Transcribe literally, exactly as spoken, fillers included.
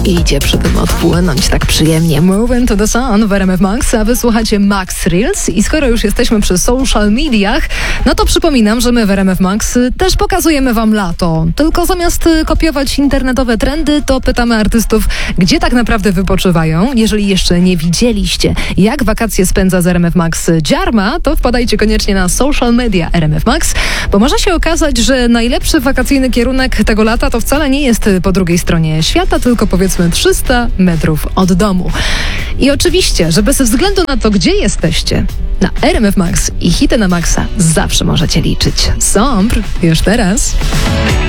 idzie przy tym odpłynąć tak przyjemnie. Moving to the Sun w R M F Max, a wy słuchacie Max Reels i skoro już jesteśmy przy social mediach, no to przypominam, że my w R M F Max też pokazujemy wam lato. Tylko zamiast kopiować internetowe trendy, to pytamy artystów, gdzie tak naprawdę wypoczywają. Jeżeli jeszcze nie widzieliście, jak wakacje spędza z R M F Max Dziarma, to wpadajcie koniecznie na social media R M F Max, bo może się okazać, że najlepszy wakacyjny kierunek tego lata to wcale nie jest po drugiej stronie świata, tylko powiedzmy trzysta metrów od domu. I oczywiście, że bez względu na to, gdzie jesteście, na R M F Max i hity na maksa zawsze możecie liczyć. Sombr już teraz.